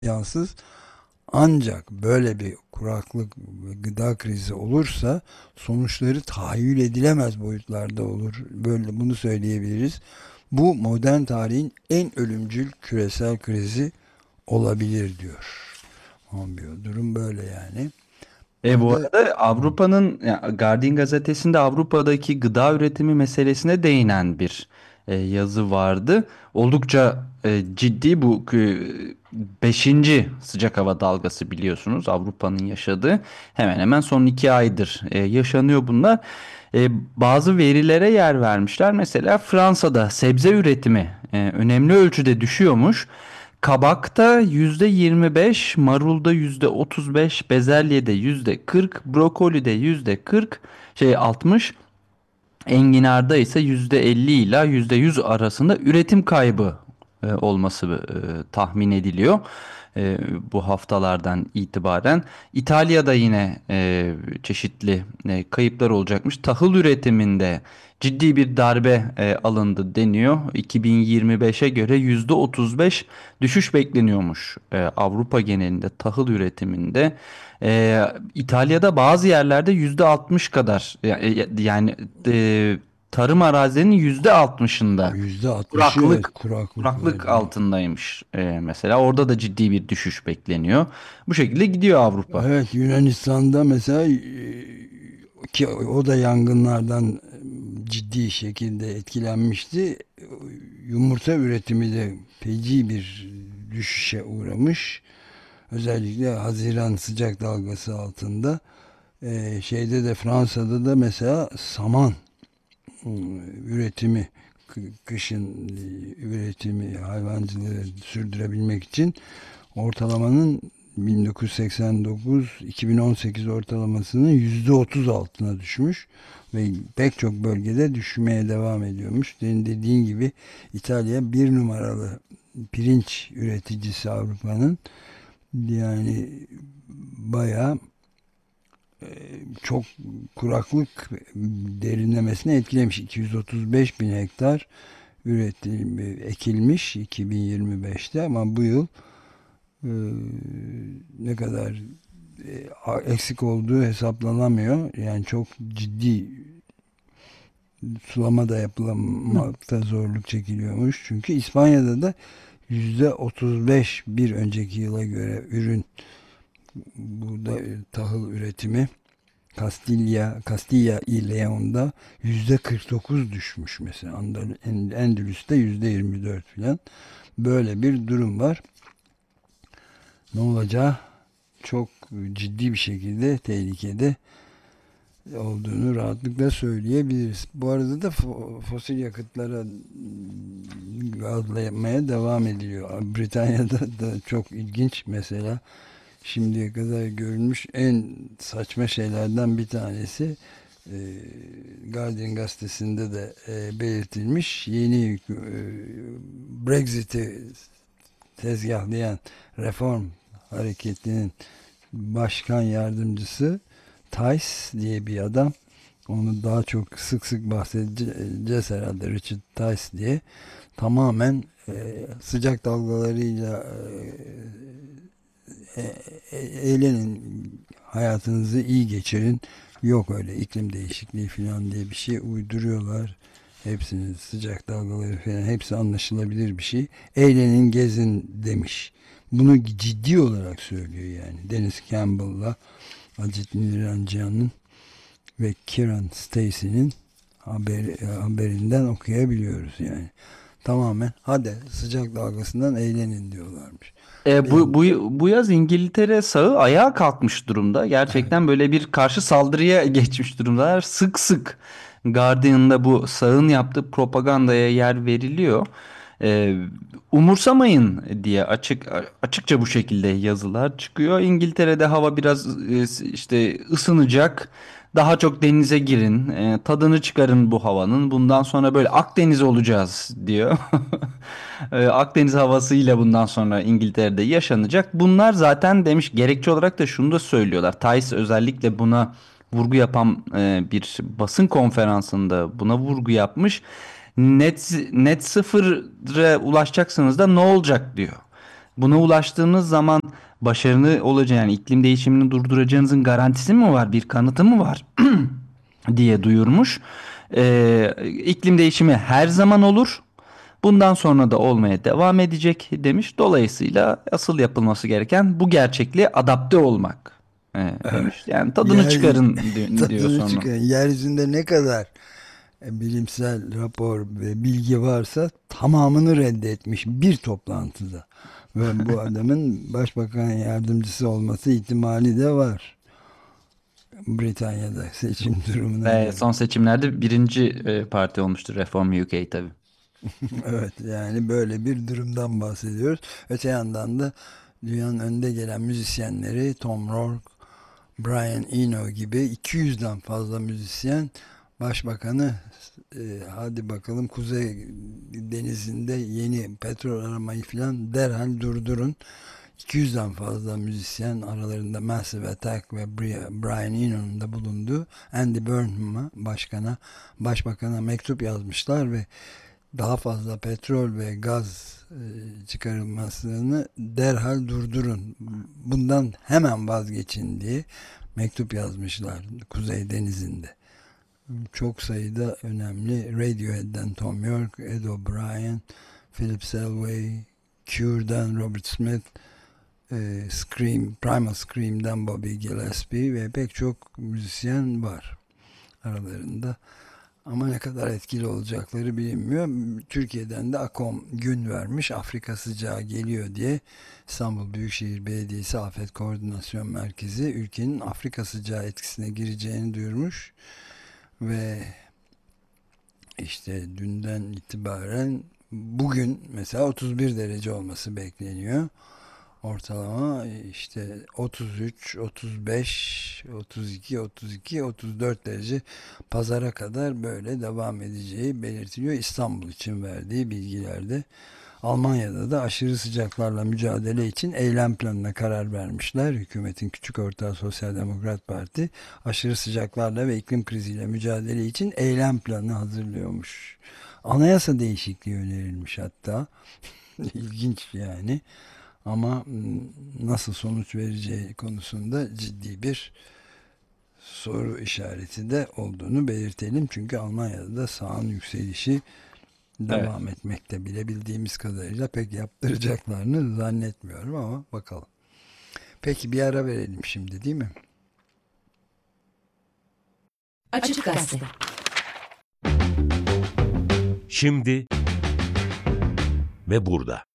yansız. Ancak böyle bir kuraklık ve gıda krizi olursa sonuçları tahayyül edilemez boyutlarda olur. Böyle bunu söyleyebiliriz. Bu modern tarihin en ölümcül küresel krizi olabilir diyor. Ambiyo. Durum böyle yani. Bu Burada arada Avrupa'nın Guardian gazetesinde Avrupa'daki gıda üretimi meselesine değinen bir yazı vardı. Oldukça ciddi bu beşinci sıcak hava dalgası biliyorsunuz Avrupa'nın yaşadığı. Hemen hemen son 2 aydır yaşanıyor bunlar. Bazı verilere yer vermişler. Mesela Fransa'da sebze üretimi önemli ölçüde düşüyormuş. Kabakta %25, marulda %35, bezelyede %40, brokolide %40, 60, enginarda ise %50 ila %100 arasında üretim kaybı olması tahmin ediliyor. Bu haftalardan itibaren. İtalya'da yine çeşitli kayıplar olacakmış. Tahıl üretiminde ciddi bir darbe alındı deniyor. 2025'e göre %35 düşüş bekleniyormuş Avrupa genelinde tahıl üretiminde. İtalya'da bazı yerlerde %60 kadar yani tarım arazinin %60'ında %60'ı evet, kuraklık kuraklık var kuraklık diyor. altındaymış. Mesela orada da ciddi bir düşüş bekleniyor. Bu şekilde gidiyor Avrupa. Evet, Yunanistan'da mesela ki o da yangınlardan ciddi şekilde etkilenmişti. Yumurta üretimi de feci bir düşüşe uğramış. Özellikle Haziran sıcak dalgası altında. Şeyde de Fransa'da da mesela saman üretimi, kışın üretimi, hayvancılığı sürdürebilmek için ortalamanın 1989-2018 ortalamasının %30 altına düşmüş ve pek çok bölgede düşmeye devam ediyormuş. Senin dediğin gibi İtalya bir numaralı pirinç üreticisi Avrupa'nın, yani bayağı çok kuraklık derinlemesine etkilemiş. 235 bin hektar ekilmiş 2025'te, ama bu yıl e, ne kadar eksik olduğu hesaplanamıyor. Yani çok ciddi sulama da yapılamakta zorluk çekiliyormuş. Çünkü İspanya'da da %35 bir önceki yıla göre buğday tahıl üretimi Castilla y Leon'da %49 düşmüş mesela. Endülüs'te %24 falan. Böyle bir durum var. Ne olacağı çok ciddi bir şekilde tehlikede olduğunu rahatlıkla söyleyebiliriz. Bu arada da fosil yakıtlara gazlamaya devam ediliyor. Britanya'da da çok ilginç mesela. Şimdiye kadar görülmüş en saçma şeylerden bir tanesi, e, Guardian gazetesinde de belirtilmiş, yeni Brexit'i tezgahlayan Reform Hareketi'nin başkan yardımcısı Tice diye bir adam, onu daha çok sık sık bahsedeceğiz herhalde, Richard Tice diye, tamamen sıcak dalgalarıyla e, eğlenin, hayatınızı iyi geçirin. Yok öyle iklim değişikliği falan diye bir şey uyduruyorlar. Hepsinin sıcak dalgaları falan, hepsi anlaşılabilir bir şey. Eğlenin, gezin demiş. Bunu ciddi olarak söylüyor yani. Dennis Campbell'la Ajit Niranjan'ın ve Kiran Stacy'nin haberinden okuyabiliyoruz yani. Tamamen hadi sıcak dalgasından eğlenin diyorlarmış. Bu, Benim, bu, bu yaz İngiltere sağı ayağa kalkmış durumda. evet. Gerçekten böyle bir karşı saldırıya geçmiş durumdalar. Sık sık Guardian'da bu sağın yaptığı propagandaya yer veriliyor. Ee, Umursamayın diye açıkça bu şekilde yazılar çıkıyor. İngiltere'de hava biraz işte ısınacak. Daha çok denize girin, tadını çıkarın bu havanın. Bundan sonra böyle Akdeniz olacağız diyor. Akdeniz havasıyla bundan sonra İngiltere'de yaşanacak. Bunlar zaten demiş, gerekçe olarak da şunu da söylüyorlar. Tice özellikle buna vurgu yapan bir basın konferansında buna vurgu yapmış. Net sıfıra ulaşacaksınız da ne olacak diyor. Buna ulaştığınız zaman başarılı olacağını, yani iklim değişimini durduracağınızın garantisi mi var, bir kanıtı mı var diye duyurmuş. İklim değişimi her zaman olur. Bundan sonra da olmaya devam edecek demiş. Dolayısıyla asıl yapılması gereken bu gerçekliğe adapte olmak demiş. Yani tadını Yer, çıkarın diyor tadını sonra. çıkarın. Yeryüzünde ne kadar bilimsel rapor ve bilgi varsa tamamını reddetmiş bir toplantıda. Ve bu adamın başbakan yardımcısı olması ihtimali de var. Britanya'da seçim durumuna Ve göre. son seçimlerde birinci parti olmuştur Reform UK tabii. Evet, yani böyle bir durumdan bahsediyoruz. Öte yandan da dünyanın önde gelen müzisyenleri Tom York, Brian Eno gibi 200'den fazla müzisyen başbakanı hadi bakalım Kuzey Denizi'nde yeni petrol aramayı filan derhal durdurun. 200'den fazla müzisyen, aralarında Massive Attack ve Brian Eno'nun da bulunduğu Andy Burnham'a, başbakana mektup yazmışlar ve daha fazla petrol ve gaz çıkarılmasını derhal durdurun. Bundan hemen vazgeçin diye mektup yazmışlar Kuzey Denizi'nde. Çok sayıda önemli, Radiohead'den Tom York, Ed O'Brien, Philip Selway, Cure'dan Robert Smith, Primal Scream'den Bobby Gillespie ve pek çok müzisyen var aralarında. Ama ne kadar etkili olacakları bilinmiyor. Türkiye'den de AKOM gün vermiş. Afrika sıcağı geliyor diye İstanbul Büyükşehir Belediyesi Afet Koordinasyon Merkezi ülkenin Afrika sıcağı etkisine gireceğini duyurmuş. Ve işte dünden itibaren bugün mesela 31 derece olması bekleniyor. Ortalama işte 33, 35, 32, 32, 34 derece pazara kadar böyle devam edeceği belirtiliyor. İstanbul için verdiği bilgilerde. Almanya'da da aşırı sıcaklarla mücadele için eylem planına karar vermişler. Hükümetin küçük ortağı Sosyal Demokrat Parti aşırı sıcaklarla ve iklim kriziyle mücadele için eylem planı hazırlıyormuş. Anayasa değişikliği önerilmiş hatta. İlginç yani. Ama nasıl sonuç vereceği konusunda ciddi bir soru işareti de olduğunu belirtelim. Çünkü Almanya'da da sağın yükselişi Evet. devam etmekte, bile bildiğimiz kadarıyla pek yaptıracaklarını zannetmiyorum ama bakalım. Peki bir ara verelim şimdi, değil mi? Açık Gazete. Şimdi ve burada.